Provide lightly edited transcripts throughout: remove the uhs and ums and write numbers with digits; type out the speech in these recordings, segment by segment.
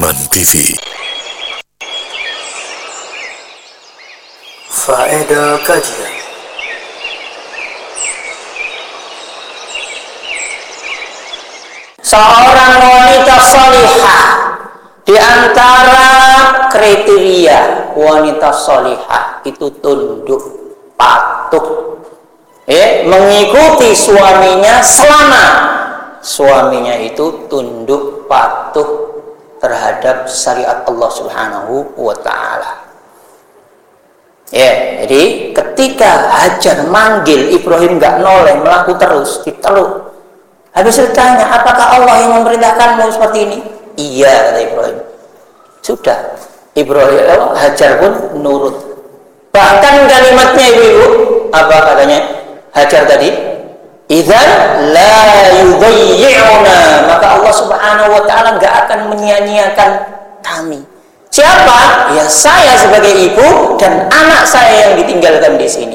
Al-Iman TV. Faedah kajian. Seorang wanita salihah, di antara kriteria wanita salihah itu tunduk, patuh, mengikuti suaminya selama suaminya itu tunduk patuh terhadap syariat Allah Subhanahu wa ta'ala. Jadi ketika Hajar manggil Ibrahim nggak noleh, melaku terus, diteluk. Habis ditanya, apakah Allah yang memerintahkanmu seperti ini? Iya, kata Ibrahim. Sudah, Ibrahim Hajar pun nurut. Bahkan kalimatnya ibu-ibu, apa katanya Hajar tadi? Idzan la yudayyi'una, maka Allah Subhanahu wa ta'ala enggak akan menyia-nyiakan kami. Siapa? Ya saya sebagai ibu dan anak saya yang ditinggalkan di sini.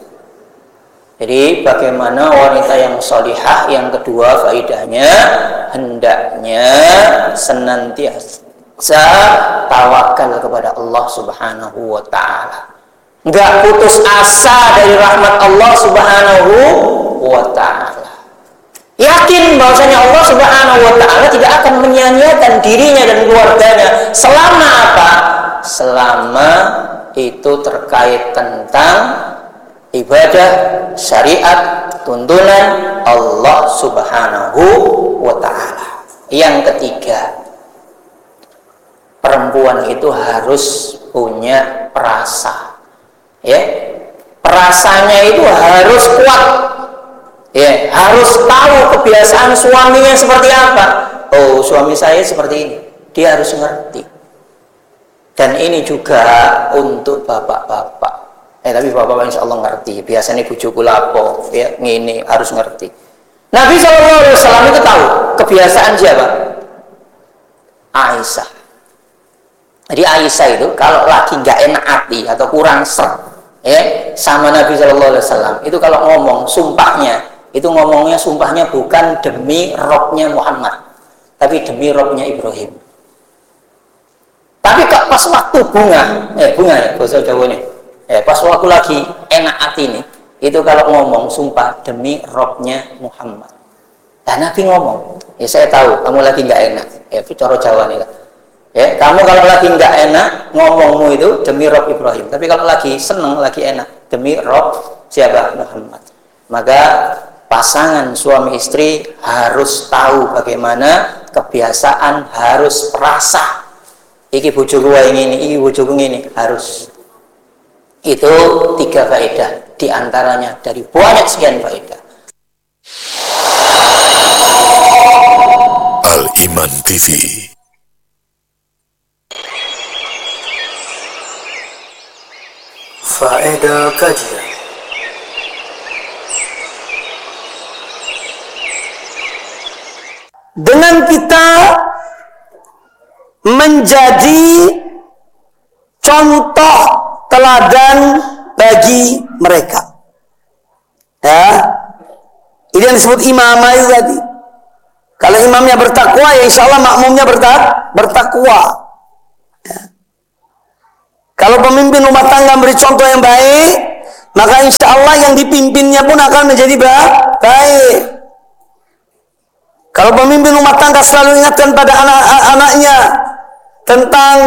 Jadi bagaimana wanita yang salihah, yang kedua faedahnya hendaknya senantiasa tawakal kepada Allah Subhanahu wa ta'ala. Enggak putus asa dari rahmat Allah Subhanahu wa ta'ala. Yakin bahwasanya Allah Subhanahu wa ta'ala tidak akan menyia-nyiakan dirinya dan keluarganya selama apa? Selama itu terkait tentang ibadah, syariat, tuntunan Allah Subhanahu wa ta'ala. Yang ketiga, perempuan itu harus punya perasa. Perasanya itu harus kuat. Harus tahu kebiasaan suaminya seperti apa. Oh, suami saya seperti ini. Dia harus ngerti. Dan ini juga untuk bapak-bapak. Tapi bapak-bapak insya Allah ngerti. Biasanya bujuku lapo, ngini harus ngerti. Nabi SAW itu tahu kebiasaan siapa? Aisyah. Jadi Aisyah itu kalau lagi nggak enak hati atau kurang ser, sama Nabi SAW itu kalau ngomong sumpahnya. Itu ngomongnya sumpahnya bukan demi robnya Muhammad, tapi demi robnya Ibrahim. Tapi pas waktu bunga ya bahasa Jawa ini, pas waktu lagi enak hati ini, itu kalau ngomong sumpah demi robnya Muhammad. Dan Nabi ngomong, saya tahu kamu lagi nggak enak, itu cara Jawa nih. Kamu kalau lagi nggak enak ngomongmu itu demi rob Ibrahim. Tapi kalau lagi seneng, lagi enak demi rob siapa? Muhammad. Maka pasangan suami istri harus tahu bagaimana kebiasaan, harus perasa. Iki bojoku wae ngene, iki bojoku ngene, harus. Itu 3 faedah di antaranya dari banyak sekian faedah. Al-Iman TV. Faedah kajian. Dengan kita menjadi contoh teladan bagi mereka, ini yang disebut imamah itu tadi. Kalau imamnya bertakwa, ya insya Allah makmumnya bertakwa. Kalau pemimpin rumah tangga beri contoh yang baik, maka insya Allah yang dipimpinnya pun akan menjadi baik. Kalau pemimpin rumah tangga selalu ingatkan pada anak-anaknya tentang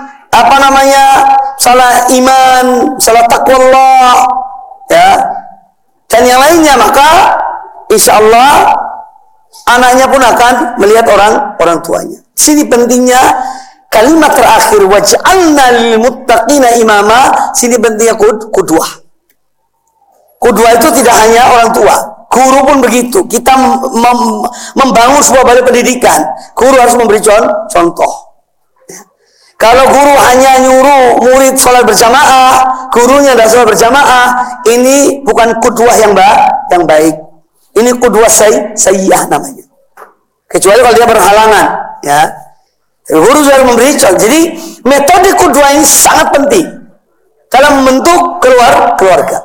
salah iman, salah takwa Allah, dan yang lainnya, maka insya Allah anaknya pun akan melihat orang tuanya. Sini pentingnya kalimat terakhir, waj'alna lil muttaqina imama. Sini pentingnya qudwah. Qudwah itu tidak hanya orang tua, guru pun begitu. Kita membangun sebuah balai pendidikan, guru harus memberi contoh. Kalau guru hanya nyuruh murid sholat berjamaah, gurunya tidak sholat berjamaah, ini bukan qudwah yang baik. Ini qudwah sayyi'ah namanya. Kecuali kalau dia berhalangan, guru harus memberi contoh. Jadi metode qudwah ini sangat penting dalam membentuk keluarga.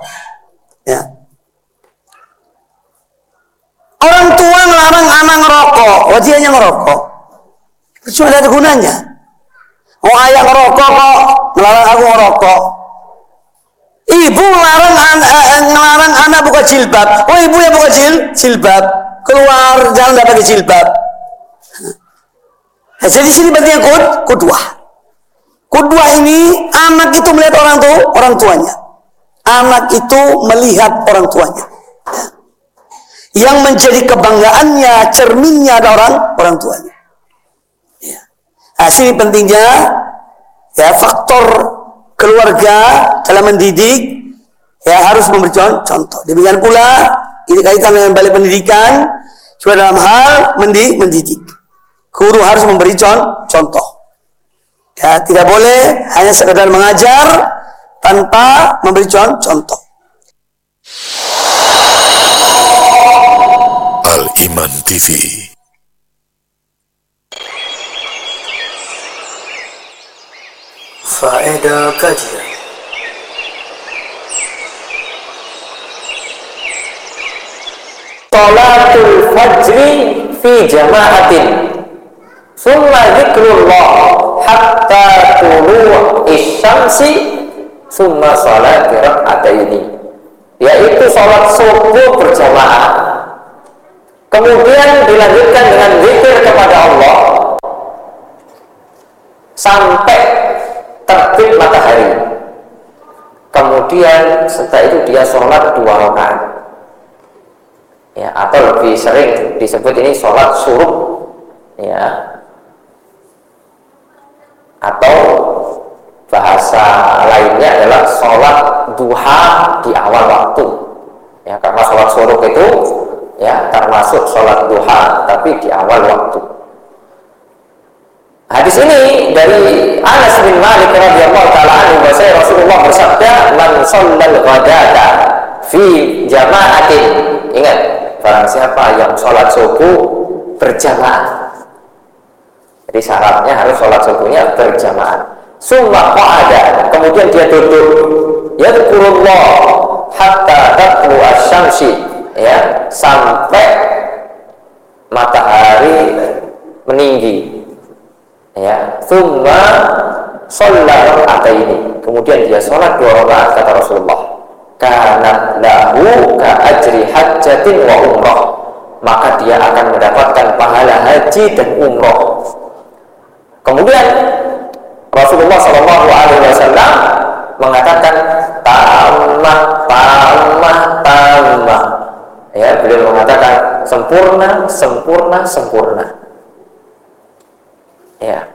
Orang tua melarang anak ngerokok, wajibnya ngerokok. Cuma ada gunanya. Oh ayah ngerokok kok, ngelarang aku ngerokok. Ibu ngelarang anak buka jilbab. Oh ibu yang buka jilbab. Keluar jangan nggak pakai jilbab. Nah, jadi sini pentingnya kudwah. Kudwah ini anak itu melihat orang tuanya. Anak itu melihat orang tuanya. Yang menjadi kebanggaannya, cerminnya ada orang tuanya. Ya. Nah, sini pentingnya ya faktor keluarga dalam mendidik ya harus memberi contoh. Demikian pula ini kaitan dengan balik pendidikan juga dalam hal mendidik. Guru harus memberi contoh. Ya, tidak boleh hanya sekedar mengajar tanpa memberi contoh. Al-Iman TV. Faedah kajian. Salatul fajri fi jama'atin summa zikrullah hatta tulu'is syamsi summa salat raka'ataini, yaitu salat subuh berjamaah kemudian dilanjutkan dengan zikir kepada Allah sampai terbit matahari, kemudian setelah itu dia sholat 2 rakaat ya, atau lebih sering disebut ini sholat syuruk ya, atau bahasa lainnya adalah sholat duha di awal waktu ya, karena sholat syuruk itu ya termasuk sholat duha tapi di awal waktu. Hadis ini dari Anas bin Malik radhiyallahu taala anhu, bahwa Rasulullah bersabda, "Man shallal ghadata fi jama'atin." Ingat, barang siapa yang sholat subuh berjamaah. Jadi syaratnya harus sholat subuhnya berjamaah. Summa qa'ada, kemudian dia duduk, yadhkurullah hatta tatlu asy-syamsi, ya, sampai matahari meninggi. Ya, summa shalla raka'ataini, kemudian dia sholat 2 rakaat, kata Rasulullah, kana lahu ka ajri hajjatin wa umrah, maka dia akan mendapatkan pahala haji dan umrah. Kemudian Rasulullah SAW mengatakan tamah. Ya, beliau mengatakan sempurna. Ya.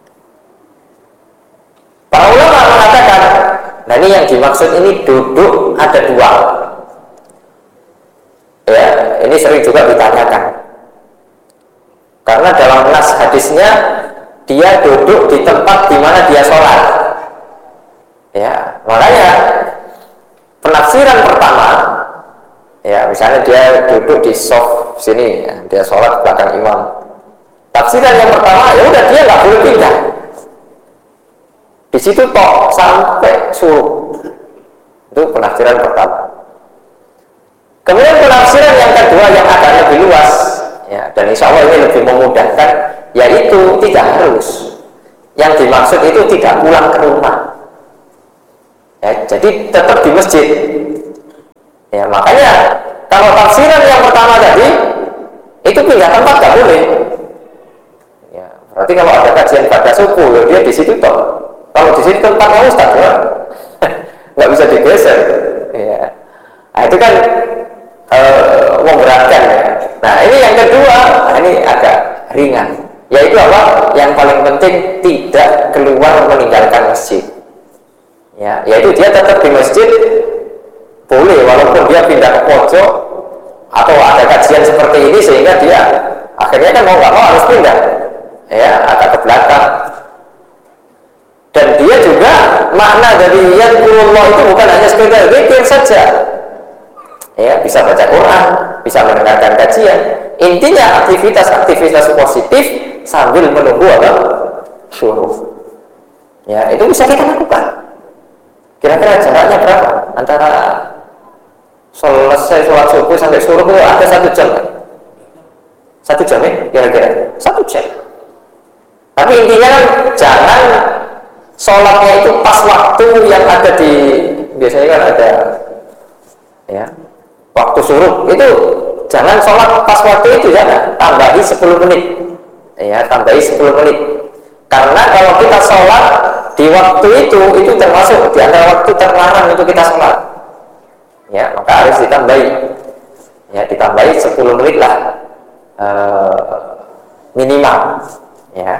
Para ulama mengatakan, nah ini yang dimaksud ini duduk ada 2. Ya, ini sering juga ditanyakan. Karena dalam nas hadisnya dia duduk di tempat di mana dia sholat. Ya, makanya penafsiran pertama, ya misalnya dia duduk di soft sini, ya, dia sholat belakang imam. Tafsiran yang pertama, ya udah dia nggak boleh pindah. Di situ toh sampai suruh. Itu penafsiran pertama. Kemudian penafsiran yang kedua yang agak lebih luas, ya, dan insya Allah ini lebih memudahkan, yaitu tidak harus. Yang dimaksud itu tidak pulang ke rumah. Ya, jadi tetap di masjid. Ya, makanya kalau tafsiran yang pertama tadi itu pindah tempat nggak boleh. Ya, berarti kalau ada kajian pada subuh, ya dia di situ toh. Kalau di situ tempatnya ustaz, ya, nggak bisa digeser. Ya. Nah, itu kan memberatkan. Ya. Nah ini yang kedua, ini agak ringan. Yaitu apa? Yang paling penting tidak keluar meninggalkan masjid. Ya, yaitu dia tetap di masjid boleh walaupun dia pindah ke pojok atau ada kajian seperti ini sehingga dia akhirnya kan mau nggak mau harus pindah, ya, agak ke belakang. Dan dia juga makna dari yadhkurullah itu bukan hanya sekedar zikir saja, ya, bisa baca Quran, bisa mendengarkan kajian. Intinya aktivitas positif sambil menunggu apa? Syuruh. Ya, itu bisa kita lakukan. Kira-kira jaraknya berapa? Antara selesai sholat subuh sampai syuruh itu ada 1 jam kan? 1 jam ya? Kira-kira 1 jam. Tapi intinya kan jangan sholatnya itu pas waktu yang ada di, biasanya kan ada ya waktu suruh, itu jangan sholat pas waktu itu, jangan, tambahi 10 menit ya, tambahi 10 menit. Karena kalau kita sholat di waktu itu termasuk di antara waktu terlarang untuk kita sholat ya, maka harus ditambahi ya, ditambahi 10 menit lah minimal ya.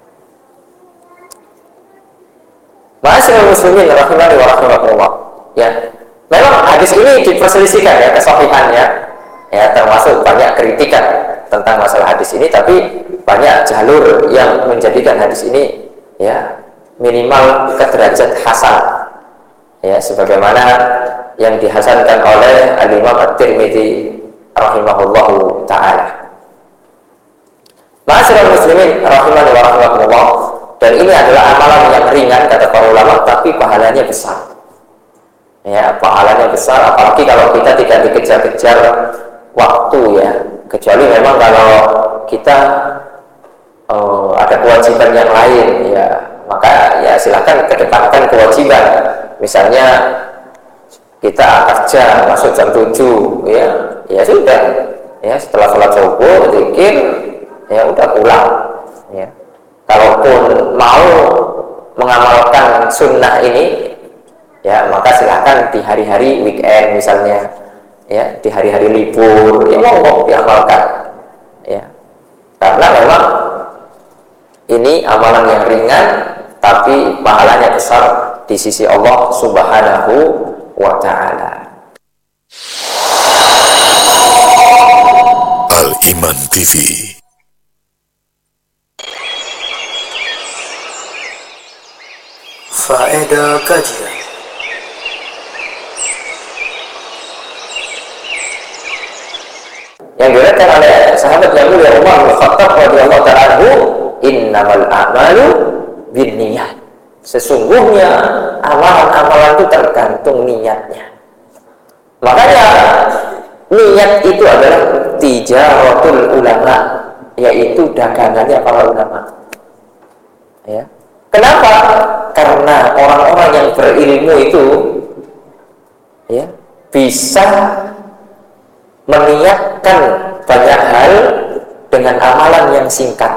Ma'asyiral muslimin rahimani wa rahimakumullah ya. Memang hadis ini diperselisihkan ya kesahihannya ya, termasuk banyak kritikan tentang masalah hadis ini, tapi banyak jalur yang menjadikan hadis ini ya minimal ke derajat hasan ya, sebagaimana yang dihasankan oleh Al-Imam At-Tirmidzi rahimahullahu ta'ala. Ma'asyiral muslimin rahimani wa rahimakumullah, dan ini adalah amalan yang ringan kata para ulama, tapi pahalanya besar ya, pahalanya besar, apalagi kalau kita tidak dikejar-kejar waktu ya, kecuali memang kalau kita ada kewajiban yang lain ya, maka ya silakan kedepankan kewajiban. Misalnya kita kerja masuk jam 7 ya, ya sudah ya, setelah sholat subuh zikir ya udah pulang ya. Kalaupun mau mengamalkan sunnah ini ya, maka silakan di hari-hari weekend misalnya ya, di hari-hari libur ya monggo diamalkan ya, karena memang ini amalan yang ringan tapi pahalanya besar di sisi Allah Subhanahu wa ta'ala. Al-Iman TV. Faedah kajian. Yang diriwayatkan oleh sahabat yang mulia Umar bin Khattab radhiyallahu ta'ala anhu, innamal a'malu binniyat. Sesungguhnya amalan-amalan itu tergantung niatnya. Makanya niat itu adalah tijaratul ulama, yaitu dagangannya para ulama. Ya. Kenapa? Karena orang-orang yang berilmu itu ya bisa meniatkan banyak hal dengan amalan yang singkat.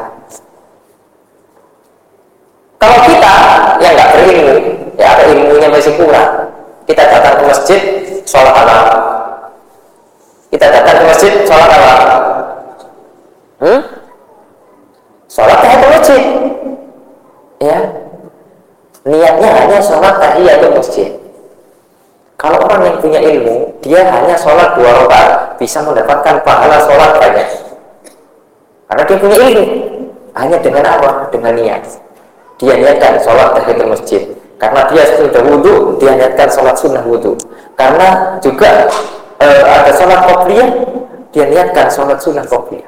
Kalau kita yang nggak berilmu, ya atau ilmunya masih kurang, kita datang ke masjid, sholat apa? Kita datang ke masjid, sholat apa? Sholat tahiyatul masjid. Ya, niatnya hanya sholat tahiyatul masjid. Kalau orang yang punya ilmu, dia hanya sholat 2 rakaat bisa mendapatkan pahala sholat banyak. Karena dia punya ilmu. Hanya dengan apa? Dengan niat. Dia niatkan sholat tahiyatul masjid. Karena dia sudah wudhu, dia niatkan sholat sunnah wudhu. Karena juga ada sholat qobliyah, dia niatkan sholat sunnah qobliyah.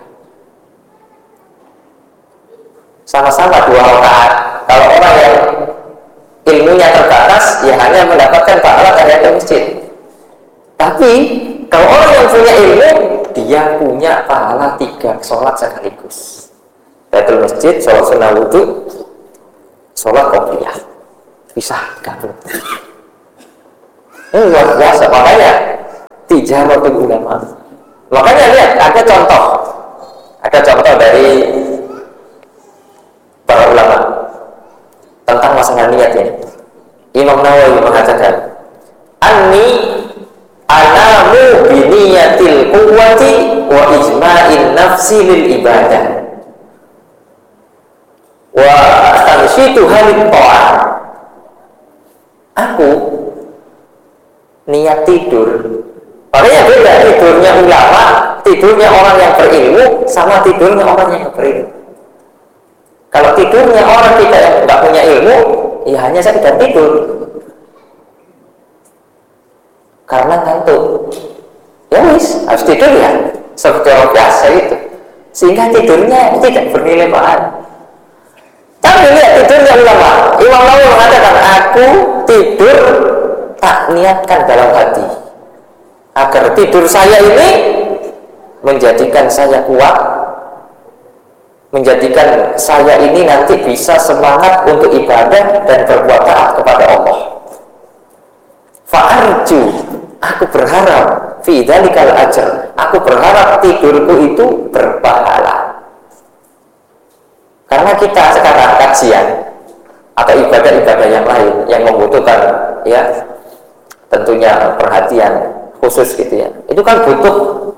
Sama-sama 2 rakaat. Kalau orang yang ilmunya terbatas, ya hanya mendapatkan pahala tahiyatul masjid. Tapi kalau orang yang punya ilmu, dia punya pahala 3 sholat sekaligus. Tahiyatul masjid, sholat sunnah wudhu, sholat qobliyah. Bisa gabung. Ini luar biasa. Makanya tijaratul ulama. Makanya lihat, ada contoh dari para ulama tentang masalah niat ini. Imam Nawawi mengatakan, anamu biniyatil quwwati wa ijma'in nafsi lil ibadah wa tansyitu halit ta'ah. Aku niat tidur. Makanya beda tidurnya ulama, tidurnya orang yang berilmu sama tidurnya orang yang berilmu. Kalau tidurnya orang kita yang nggak punya ilmu, ya hanya sekedar tidur karena ngantuk. Ya wis, harus tidur ya, seperti orang biasa itu. Sehingga tidurnya tidak bernilai pahala. Tapi lihat tidurnya ulama. Imam Nawawi mengatakan, aku tidur tak niatkan dalam hati agar tidur saya ini menjadikan saya kuat menjadikan saya ini nanti bisa semangat untuk ibadah dan berbuat taat kepada Allah. Fa'arju, aku berharap fi dzalikal ajr, aku berharap tidurku itu berpahala. Karena kita sekarang kajian atau ibadah-ibadah yang lain yang membutuhkan ya tentunya perhatian khusus gitu ya, itu kan butuh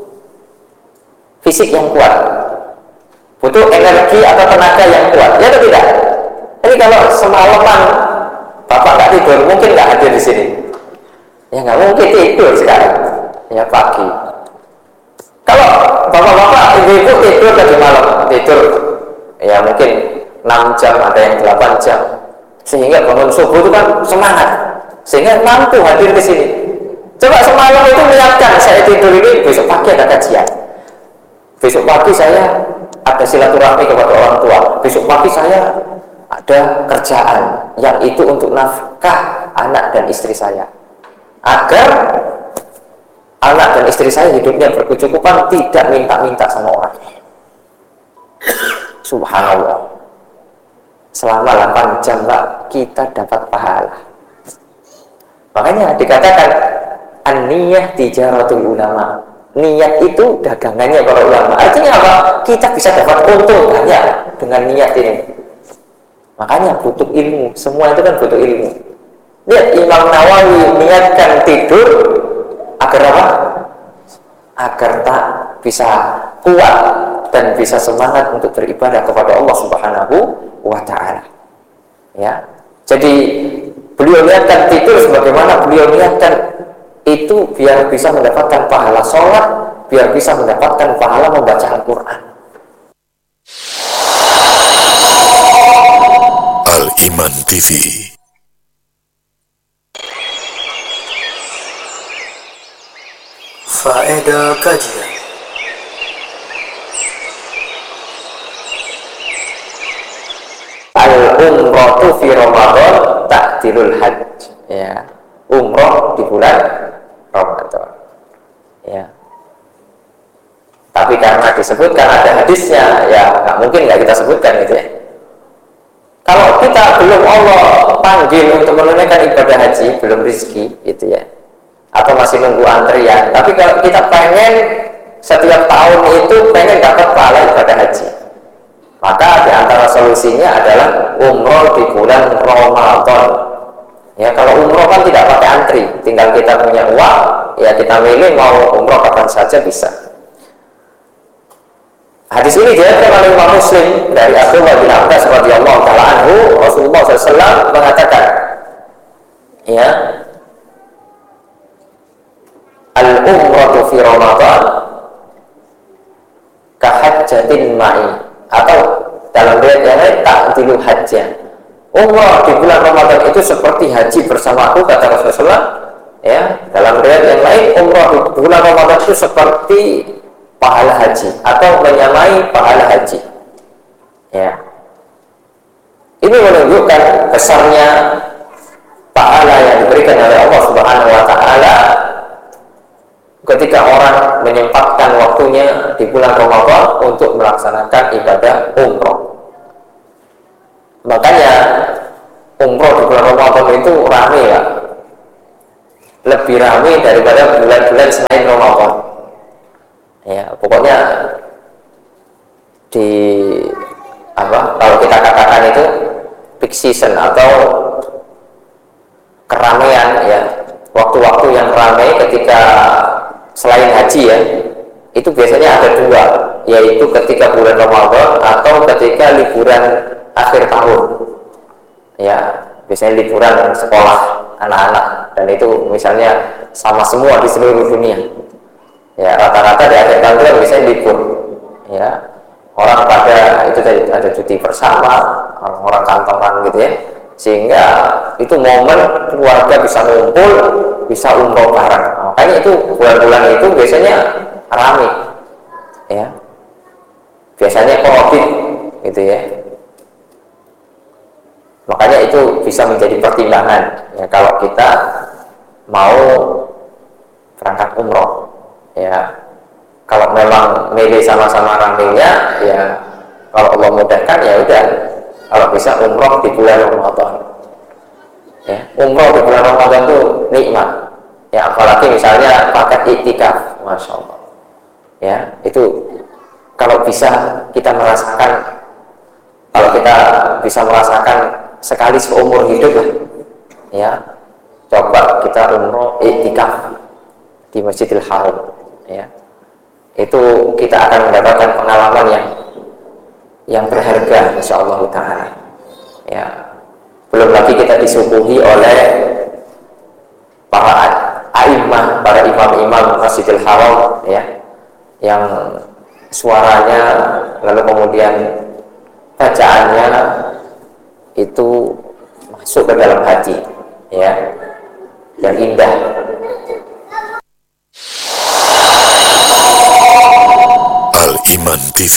fisik yang kuat, butuh energi atau tenaga yang kuat, ya atau tidak? Ini kalau semalaman bapak nggak tidur, mungkin nggak hadir di sini. Ya nggak mungkin tidur sekarang, ya pagi. Kalau bapak-bapak, ibu-ibu tidur tadi malam, tidur ya mungkin 6 jam, ada yang 8 jam, sehingga bangun subuh itu kan semangat, sehingga mampu hadir di sini. Coba semalam itu niatkan, saya tidur ini besok pagi ada kajian, besok pagi saya ada silaturahmi kepada orang tua, besok pagi saya ada kerjaan yang itu untuk nafkah anak dan istri saya, agar anak dan istri saya hidupnya berkecukupan, tidak minta-minta sama orang. Subhanallah, selama 8 jam Pak, kita dapat pahala. Makanya dikatakan an-niyah tijaratul ulama, niat itu dagangannya para ulama. Artinya apa? Kita bisa dapat untung banyak dengan niat ini. Makanya butuh ilmu, semua itu kan butuh ilmu. Lihat Imam Nawawi niatkan tidur agar apa? Agar tak bisa kuat dan bisa semangat untuk beribadah kepada Allah Subhanahu wa ta'ala. Ya. Jadi beliau niatkan tidur sebagaimana beliau niatkan itu biar bisa mendapatkan pahala sholat, biar bisa mendapatkan pahala membaca Al-Quran. Al-Iman TV. Faedah kajian. Al-umratu fi Ramadan ta'dilul hajj. Ya, umroh di bulan Ramadan. Ya. Tapi karena disebutkan ada hadisnya, ya nggak mungkin nggak kita sebutkan gitu ya. Kalau kita belum Allah panggil untuk menunaikan ibadah haji, belum rezeki gitu ya, atau masih nunggu antrian, tapi kalau kita pengen setiap tahun itu pengen dapat pahala ibadah haji, maka di antara solusinya adalah umroh di bulan Ramadan. Ya, kalau umroh kan tidak pakai antri, tinggal kita punya uang, ya kita milih mau umroh kapan saja bisa. Hadis ini diriwayatkan oleh Imam Muslim dari Abdullah bin Abbas radhiyallahu taala anhu, Rasulullah SAW mengatakan, ya, al-umratu fi Ramadan kahajjatin ma'i, atau dalam riwayat yang lain ta'dilu hajjah. Umrah di bulan Ramadan itu seperti haji bersamaku, kata Rasulullah. Ya, dalam riwayat yang lain umrah di bulan Ramadan itu seperti pahala haji atau menyamai pahala haji. Ya. Ini menunjukkan besarnya pahala yang diberikan oleh Allah Subhanahu wa taala ketika orang menyempatkan waktunya di bulan Ramadan untuk melaksanakan ibadah umroh. Makanya umroh di bulan Ramadan itu ramai ya, lebih ramai daripada bulan-bulan selain Ramadan. Ya, pokoknya di apa? Kalau kita katakan itu peak season atau keramaian ya, waktu-waktu yang ramai ketika selain haji ya, itu biasanya ada dua, yaitu ketika bulan Ramadan atau ketika liburan akhir tahun. Ya, biasanya liburan sekolah anak-anak, dan itu misalnya sama semua di seluruh dunia. Ya, rata-rata di akhir tahun itu biasanya libur. Ya, orang pada itu ada cuti bersama, orang-orang kantongan gitu ya, sehingga itu momen keluarga bisa ngumpul, bisa umroh bareng. Makanya itu bulan-bulan itu biasanya ramai. Ya, biasanya COVID gitu ya. Makanya itu bisa menjadi pertimbangan ya, kalau kita mau berangkat umroh. Ya, kalau memang milih sama-sama ramainya, ya kalau Allah mudahkan ya udah, kalau bisa umroh di bulan Ramadan. Ya, umroh di bulan Ramadan itu nikmat. Ya, apalagi misalnya paket iktikaf, masya Allah. Ya, itu kalau bisa kita merasakan, kalau kita bisa merasakan sekali seumur hidup lah. Ya, coba kita umroh iktikaf di Masjidil Haram. Ya, itu kita akan mendapatkan pengalaman yang berharga, insyaallah taala. Ya, belum lagi kita disuguhi oleh para a'immah, para imam-imam Masjidil Haram, ya, yang suaranya lalu kemudian bacaannya itu masuk ke dalam hati, ya, yang indah. Al-Iman TV.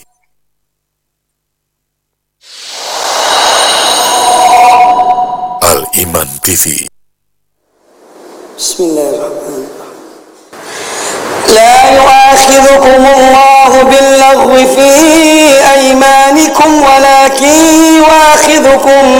Al-Iman TV. Bismillahirrahmanirrahim. لا يؤاخذكم الله باللغو في أيمانكم ولكن يؤاخذكم